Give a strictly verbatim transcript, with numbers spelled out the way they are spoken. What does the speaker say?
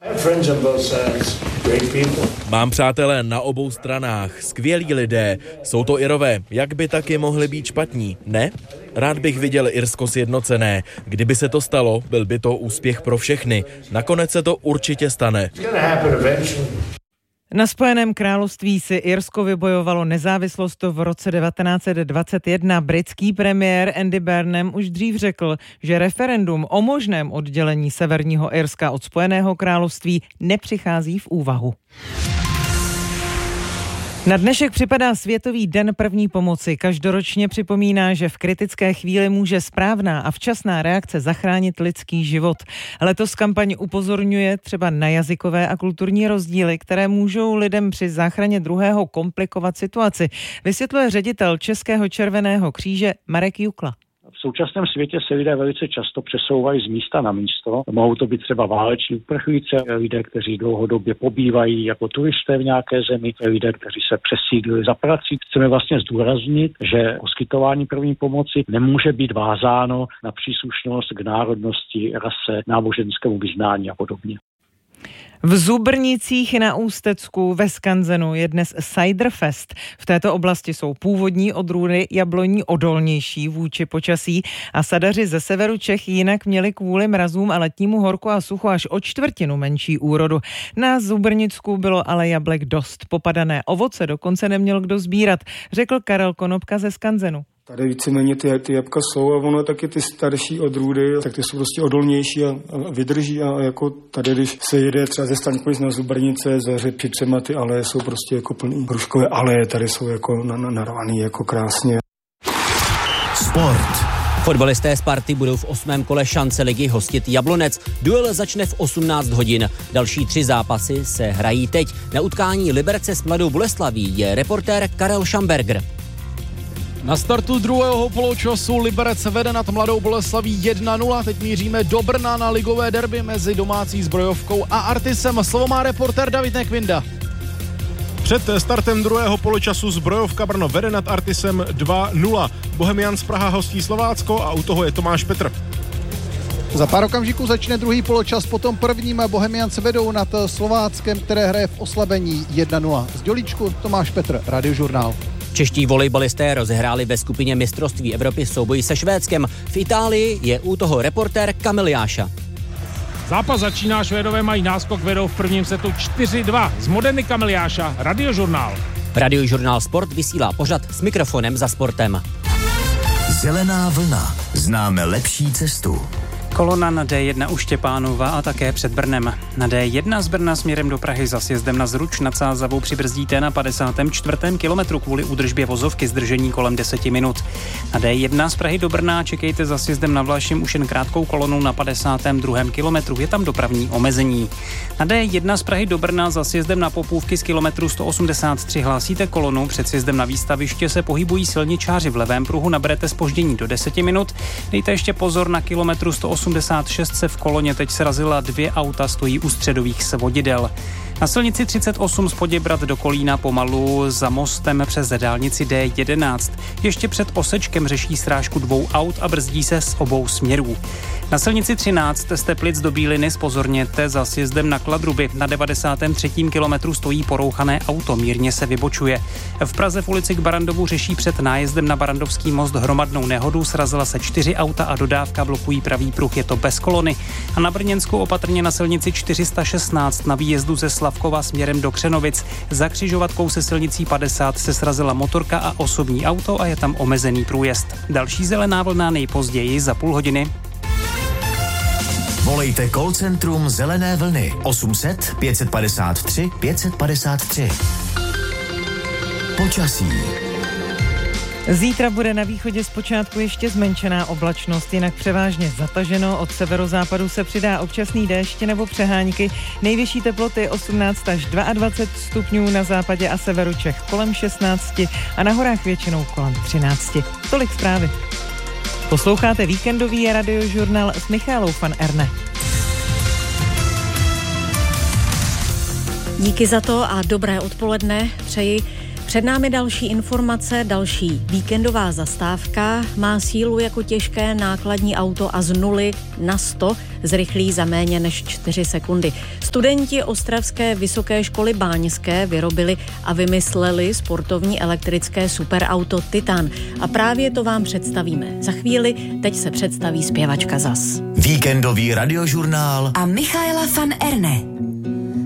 Mám přátelé na obou stranách, skvělí lidé. Jsou to Irové, jak by taky mohli být špatní, ne? Rád bych viděl Irsko sjednocené. Kdyby se to stalo, byl by to úspěch pro všechny. Nakonec se to určitě stane. Na Spojeném království si Irsko vybojovalo nezávislost v roce devatenáct set dvacet jedna. Britský premiér Andy Burnham už dřív řekl, že referendum o možném oddělení Severního Irska od Spojeného království nepřichází v úvahu. Na dnešek připadá Světový den první pomoci. Každoročně připomíná, že v kritické chvíli může správná a včasná reakce zachránit lidský život. Letos kampaň upozorňuje třeba na jazykové a kulturní rozdíly, které můžou lidem při záchraně druhého komplikovat situaci, vysvětluje ředitel Českého červeného kříže Marek Jukla. V současném světě se lidé velice často přesouvají z místa na místo. Mohou to být třeba váleční uprchlíci, lidé, kteří dlouhodobě pobývají jako turisté v nějaké zemi, lidé, kteří se přesídlili za prací. Chceme vlastně zdůraznit, že poskytování první pomoci nemůže být vázáno na příslušnost k národnosti, rase, náboženskému vyznání a podobně. V Zubrnicích na Ústecku ve Skanzenu je dnes Ciderfest. V této oblasti jsou původní odrůdy jabloní odolnější vůči počasí a sadaři ze severu Čech jinak měli kvůli mrazům a letnímu horku a suchu až o čtvrtinu menší úrodu. Na Zubrnicku bylo ale jablek dost. Popadané ovoce dokonce neměl kdo sbírat, řekl Karel Konopka ze Skanzenu. Tady víceméně ty, ty jabka jsou a ono taky ty starší odrůdy, tak ty jsou prostě odolnější a, a vydrží a jako tady, když se jede třeba ze Staňkovic na Zubrnice, za Řepčicema, ty aleje jsou prostě jako plný hruškové aleje, tady jsou jako na, na, narvaný jako krásně. Sport. Fotbalisté Sparty budou v osmém kole šance ligy hostit Jablonec. Duel začne v osmnáct hodin. Další tři zápasy se hrají teď. Na utkání Liberce s Mladou Boleslaví je reportér Karel Šamberger. Na startu druhého poločasu Liberec vede nad Mladou Boleslaví jedna nula. Teď míříme do Brna na ligové derby mezi domácí Zbrojovkou a Artisem. Slovo má reportér David Nekvinda. Před startem druhého poločasu Zbrojovka Brno vede nad Artisem dva nula. Bohemians Praha hostí Slovácko a u toho je Tomáš Petr. Za pár okamžiků začne druhý poločas, potom prvním Bohemians vedou nad Slováckem, které hraje v oslabení jedna nula. Z Dělíčku Tomáš Petr, Radiožurnál. Čeští volejbalisté rozehráli ve skupině mistrovství Evropy souboj se Švédskem. V Itálii je u toho reportér Kamil Jáša. Zápas začíná, Švédové mají náskok, vedou v prvním setu čtyři dva. Z Modeny Kamil Jáša, Radiožurnál. Radiožurnál Sport vysílá pořad s mikrofonem za sportem. Zelená vlna. Známe lepší cestu. Kolona na D jedna u Štěpánova a také před Brnem. Na D jedna z Brna směrem do Prahy za sjezdem na Zruč nad Sázavou přibrzdíte na padesátém čtvrtém kilometru kvůli údržbě vozovky, zdržení kolem deseti minut. Na D jedna z Prahy do Brna čekejte za sjezdem na Vlašim už jen krátkou kolonu na padesátém druhém kilometru, je tam dopravní omezení. Na D jedna z Prahy do Brna za sjezdem na Popůvky z kilometru sto osmdesát tři hlásíte kolonu, před sjezdem na Výstaviště se pohybují silničáři v levém pruhu, naberete zpoždění do deseti minut. Dejte ještě pozor, na kilometru sto osmdesát šest se v koloně teď srazila dvě auta, stojí u středových svodidel. Na silnici třicet osm z Poděbrad do Kolína pomalu za mostem přes dálnici D jedenáct. Ještě před Osečkem řeší srážku dvou aut a brzdí se z obou směrů. Na silnici třináct z Teplic do Bíliny zpozorněte za sjezdem na Kladruby. Na devadesátém třetím kilometru stojí porouchané auto, mírně se vybočuje. V Praze v ulici k Barandovu řeší před nájezdem na Barandovský most hromadnou nehodu, srazila se čtyři auta a dodávka blokují pravý pruh, je to bez kolony. A na Brněnsku opatrně na silnici čtyři sta šestnáct na výjezdu ze Slavkova směrem do Křenovic. Za křižovatkou se silnicí padesát se srazila motorka a osobní auto a je tam omezený průjezd. Další zelená vlna nejpozději za půl hodiny. Volejte call centrum Zelené vlny osm set pět padesát tři pět padesát tři. Počasí. Zítra bude na východě zpočátku ještě zmenšená oblačnost, jinak převážně zataženo. Od severozápadu se přidá občasný déšť nebo přehánky. Nejvyšší teploty osmnáct až dvacet dva stupňů na západě a severu Čech kolem šestnáct a na horách většinou kolem třináct. Tolik zprávy. Posloucháte víkendový radiožurnál s Michálou van Erne. Díky za to a dobré odpoledne přeji. Před námi další informace, další víkendová zastávka. Má sílu jako těžké nákladní auto a z nuly na sto zrychlí za méně než čtyři sekundy. Studenti Ostravské vysoké školy báňské vyrobili a vymysleli sportovní elektrické superauto Titan. A právě to vám představíme. Za chvíli teď se představí zpěvačka Zas. Víkendový radiožurnál a Michaela van Erne.